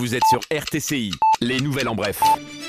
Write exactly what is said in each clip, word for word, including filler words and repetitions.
Vous êtes sur R T C I, les nouvelles en bref.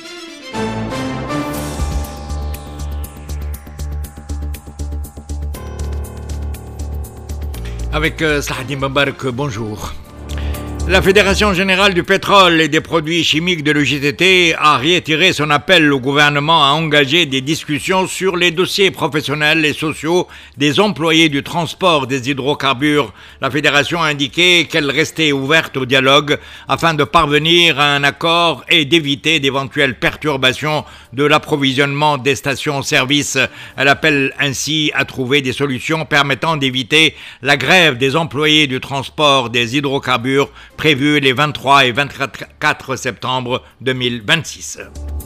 Avec euh, Slahadine Bambark, bonjour. La Fédération Générale du Pétrole et des Produits Chimiques de l'U J T T a réitéré son appel au gouvernement à engager des discussions sur les dossiers professionnels et sociaux des employés du transport des hydrocarbures. La Fédération a indiqué qu'elle restait ouverte au dialogue afin de parvenir à un accord et d'éviter d'éventuelles perturbations de l'approvisionnement des stations-service. Elle appelle ainsi à trouver des solutions permettant d'éviter la grève des employés du transport des hydrocarbures prévu les vingt-trois et vingt-quatre septembre deux mille vingt-six.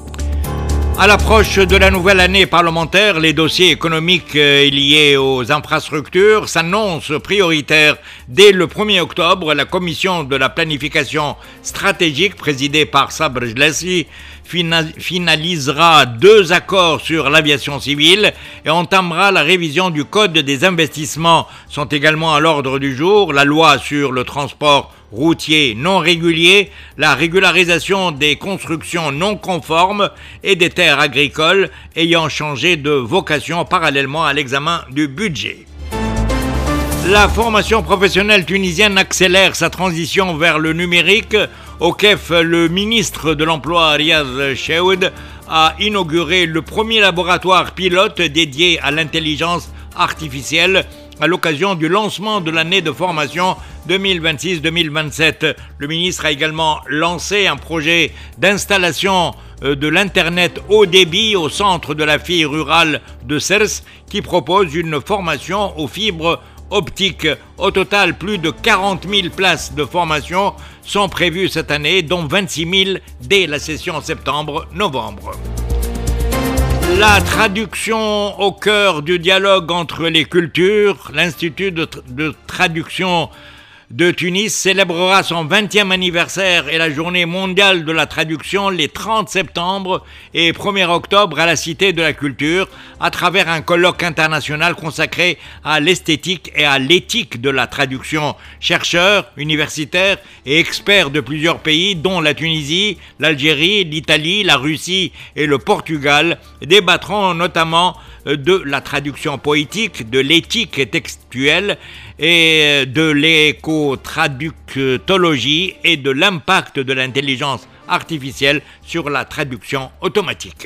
À l'approche de la nouvelle année parlementaire, les dossiers économiques liés aux infrastructures s'annoncent prioritaires. Dès le premier octobre, la commission de la planification stratégique présidée par Sabr Jlassi finalisera deux accords sur l'aviation civile et entamera la révision du code des investissements. Sont également à l'ordre du jour la loi sur le transport routier non régulier, la régularisation des constructions non conformes et des terres agricoles ayant changé de vocation parallèlement à l'examen du budget. La formation professionnelle tunisienne accélère sa transition vers le numérique. Au C E F, le ministre de l'Emploi, Riaz Cheoud, a inauguré le premier laboratoire pilote dédié à l'intelligence artificielle à l'occasion du lancement de l'année de formation deux mille vingt-six deux mille vingt-sept. Le ministre a également lancé un projet d'installation de l'Internet haut débit au centre de la fille rurale de Sers qui propose une formation aux fibres optiques. Au total, plus de quarante mille places de formation sont prévues cette année, dont vingt-six mille dès la session septembre-novembre. La traduction au cœur du dialogue entre les cultures, l'Institut de, tra- de traduction de Tunis célébrera son vingtième anniversaire et la journée mondiale de la traduction les trente septembre et premier octobre à la Cité de la Culture à travers un colloque international consacré à l'esthétique et à l'éthique de la traduction. Chercheurs, universitaires et experts de plusieurs pays dont la Tunisie, l'Algérie, l'Italie, la Russie et le Portugal débattront notamment de la traduction poétique, de l'éthique textuelle et de l'éco-traductologie et de l'impact de l'intelligence artificielle sur la traduction automatique.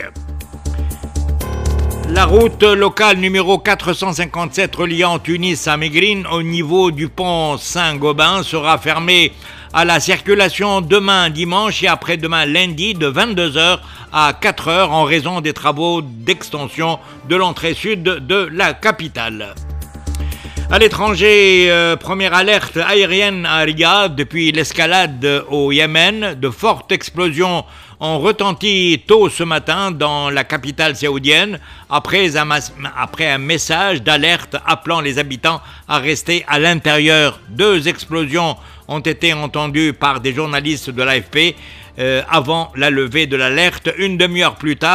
La route locale numéro quatre cent cinquante-sept reliant Tunis à Mégrine au niveau du pont Saint-Gobain sera fermée à la circulation demain dimanche et après-demain lundi de vingt-deux heures à quatre heures en raison des travaux d'extension de l'entrée sud de la capitale. À l'étranger, euh, première alerte aérienne à Riyad depuis l'escalade au Yémen. De fortes explosions ont retenti tôt ce matin dans la capitale saoudienne après un, mas- après un message d'alerte appelant les habitants à rester à l'intérieur. Deux explosions ont été entendues par des journalistes de l'A F P euh, avant la levée de l'alerte. Une demi-heure plus tard,